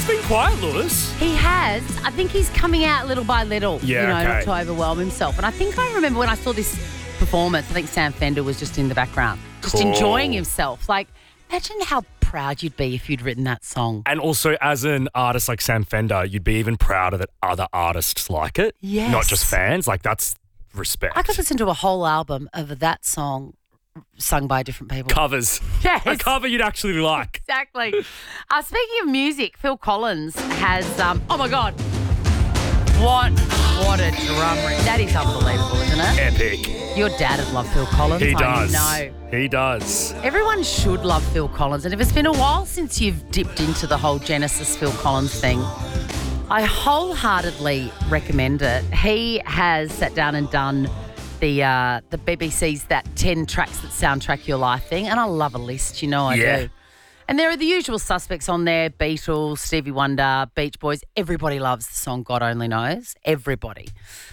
been quiet, Lewis. He has. I think he's coming out little by little, Yeah, okay. not to overwhelm himself. And I think I remember when I saw this performance, I think Sam Fender was just in the background, just Cool. enjoying himself. Like, imagine how proud you'd be if you'd written that song. And also, as an artist like Sam Fender, you'd be even prouder that other artists like it. Yes. Not just fans. Like, that's respect. I could listen to a whole album of that song sung by different people. Covers. Yes. A cover you'd actually like. Exactly. Speaking of music, Phil Collins has, oh my God, what a drum rig. That is unbelievable, isn't it? Epic. Your dad would love Phil Collins. He does. I know. He does. Everyone should love Phil Collins. And if it's been a while since you've dipped into the whole Genesis Phil Collins thing, I wholeheartedly recommend it. He has sat down and done the BBC's That 10 Tracks That Soundtrack Your Life thing, and I love a list, you know I do. And there are the usual suspects on there, Beatles, Stevie Wonder, Beach Boys. Everybody loves the song God Only Knows. Everybody.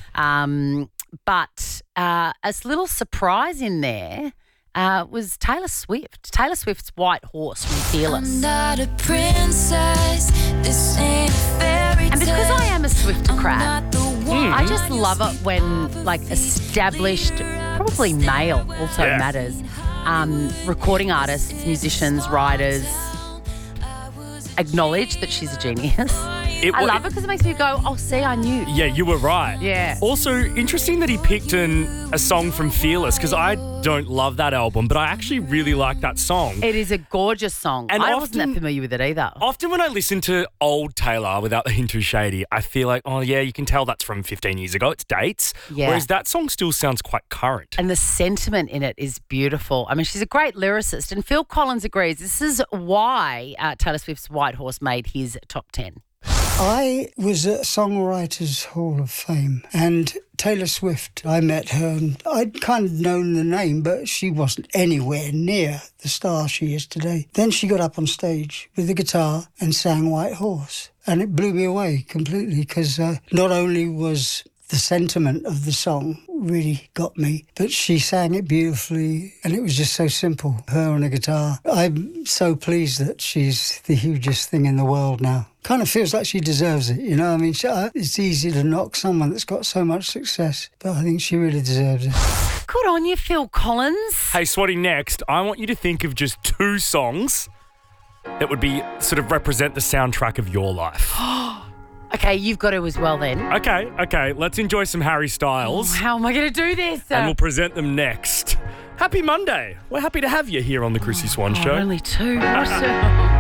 But a little surprise in there was Taylor Swift. Taylor Swift's White Horse from Fearless. I'm not a princess, this ain't a fairy tale. And because I am a Swiftocrat, I I just love it when, like, established, probably male also Yeah. matters, recording artists, musicians, writers, acknowledge that she's a genius. I love it because it makes me go, oh, see, I knew. Yeah, you were right. Yeah. Also, interesting that he picked a song from Fearless, because I don't love that album, but I actually really like that song. It is a gorgeous song. And I wasn't that often- familiar with it either. Often when I listen to old Taylor without being too shady, I feel like, oh, yeah, you can tell that's from 15 years ago. It's dates. Yeah. Whereas that song still sounds quite current. And the sentiment in it is beautiful. I mean, she's a great lyricist, and Phil Collins agrees. This is why Taylor Swift's White Horse made his top 10. I was at Songwriters Hall of Fame, and Taylor Swift, I met her, and I'd kind of known the name, but she wasn't anywhere near the star she is today. Then she got up on stage with the guitar and sang White Horse, and it blew me away completely, because not only was the sentiment of the song really got me, but she sang it beautifully, and it was just so simple, her on a guitar. I'm so pleased that she's the hugest thing in the world now. Kind of feels like she deserves it, you know? I mean, it's easy to knock someone that's got so much success, but I think she really deserves it. Good on you, Phil Collins. Hey, Swatty, next, I want you to think of just 2 songs that would be sort of represent the soundtrack of your life. Okay, you've got to as well then. Okay, let's enjoy some Harry Styles. How am I going to do this? And we'll present them next. Happy Monday. We're happy to have you here on the Chrissy Swan Show. Only 2. What's